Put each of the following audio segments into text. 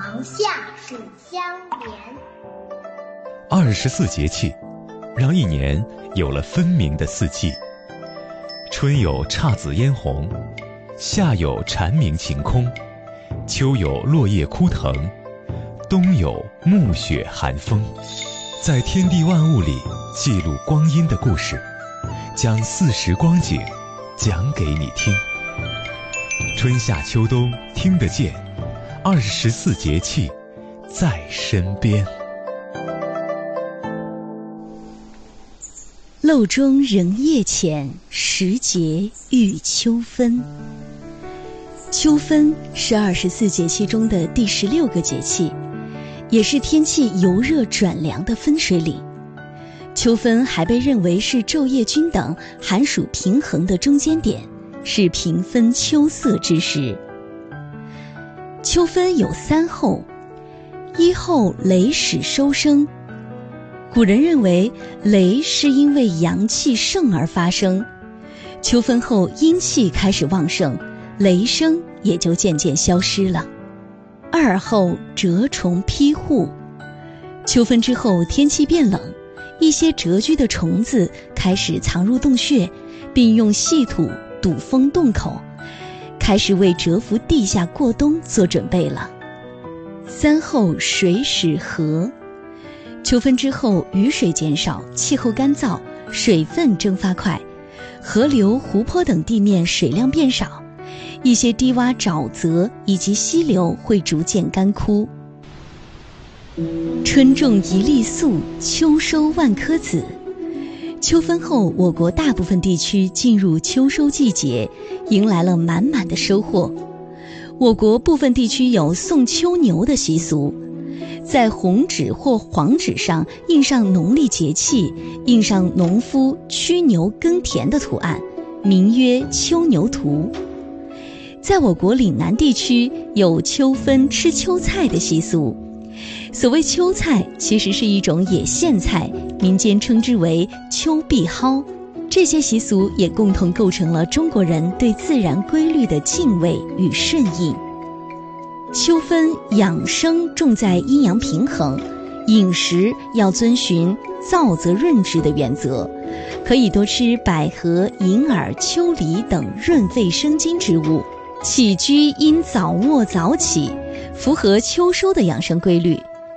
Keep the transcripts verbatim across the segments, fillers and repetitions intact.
黄夏暑相连。 二十四节气，让一年有了分明的四季。春有姹紫嫣红，夏有蝉鸣晴空，秋有落叶枯藤，冬有暮雪寒风。在天地万物里记录光阴的故事，将四时光景讲给你听。春夏秋冬听得见，二十四节气在身边。 漏中人夜浅，时节遇秋分。秋分是二十四节气中的第十六个节气，也是天气由热转凉的分水岭。秋分还被认为是昼夜均等、寒暑平衡的中间点，是平分秋色之时。秋分有三候：一候雷始收声。古人认为雷是因为阳气盛而发生，秋分后阴气开始旺盛，雷声也就渐渐消失了。二候蛰虫披户。秋分之后天气变冷，一些蛰居的虫子开始藏入洞穴，并用细土堵封洞口，开始为蛰伏地下过冬做准备了。三候水始涸。秋分之后雨水减少，气候干燥，水分蒸发快，河流、湖泊等地面水量变少，一些低洼沼泽以及溪流会逐渐干枯。春种一粒粟，秋收万颗子。秋分后，我国大部分地区进入秋收季节，迎来了满满的收获。我国部分地区有送秋牛的习俗，在红纸或黄纸上印上农历节气，印上农夫驱牛耕田的图案，名曰秋牛图。在我国岭南地区有秋分吃秋菜的习俗。所谓秋菜，其实是一种野苋菜，民间称之为秋碧蒿。这些习俗也共同构成了中国人对自然规律的敬畏与顺应。秋分养生重在阴阳平衡，饮食要遵循燥则润之的原则，可以多吃百合、银耳、秋梨等润肺生津之物。起居应早卧早起，符合秋收的养生规律。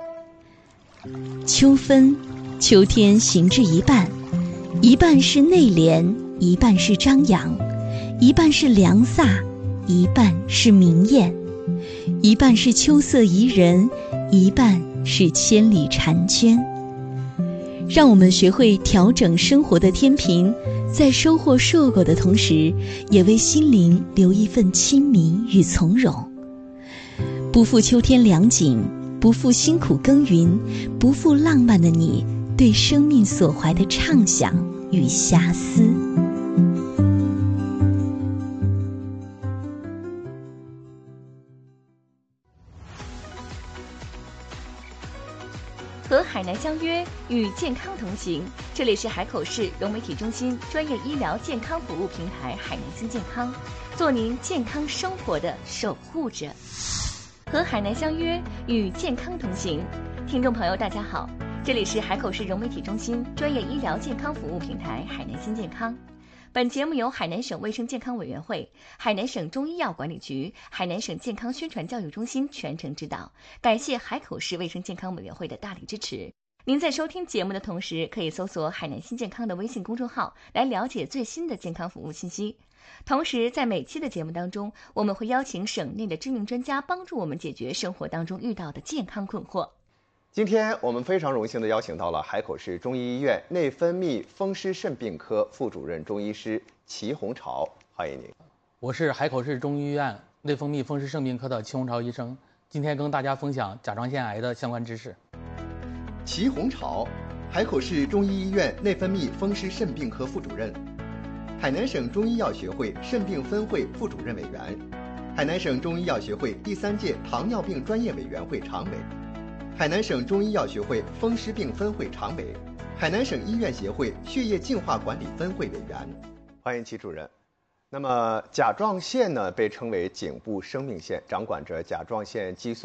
秋分，秋天行至一半，一半是内敛，一半是张扬，一半是凉飒，一半是明艳，一半是秋色宜人，一半是千里婵娟。让我们学会调整生活的天平，在收获硕果的同时，也为心灵留一份清明与从容。不负秋天良景，不负辛苦耕耘，不负浪漫的你对生命所怀的畅想与遐思。 和海南相约，与健康同行。这里是海口市融媒体中心专业医疗健康服务平台海南新健康，做您健康生活的守护者。和海南相约，与健康同行。听众朋友大家好，这里是海口市融媒体中心专业医疗健康服务平台海南新健康。本节目由海南省卫生健康委员会、海南省中医药管理局、海南省健康宣传教育中心全程指导，感谢海口市卫生健康委员会的大力支持。您在收听节目的同时，可以搜索海南新健康的微信公众号来了解最新的健康服务信息。同时，在每期的节目当中，我们会邀请省内的知名专家帮助我们解决生活当中遇到的健康困惑。 今天我们非常荣幸地邀请到了海口市中医医院内分泌风湿肾病科副主任中医师齐洪朝，欢迎您。 我是海口市中医医院内分泌风湿肾病科的齐洪朝医生，今天跟大家分享甲状腺癌的相关知识。 齐洪朝，海口市中医医院内分泌风湿肾病科副主任，海南省中医药学会肾病分会副主任委员，海南省中医药学会第三届糖尿病专业委员会常委，海南省中医药学会风湿病分会常委，海南省医院协会血液净化管理分会委员。欢迎齐主任。那么甲状腺呢，被称为颈部生命线，掌管着甲状腺激素